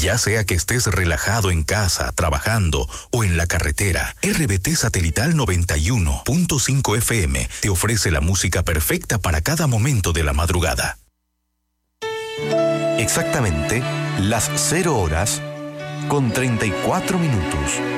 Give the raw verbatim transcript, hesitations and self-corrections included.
Ya sea que estés relajado en casa, trabajando o en la carretera, R B T Satelital noventa y uno punto cinco F M te ofrece la música perfecta para cada momento de la madrugada. Exactamente las cero horas con treinta y cuatro minutos.